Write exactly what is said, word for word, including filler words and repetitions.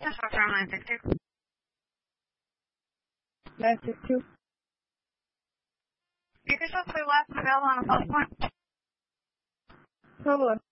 is for nine six two. nine six two. You can just say last available on the phone point. Hold on.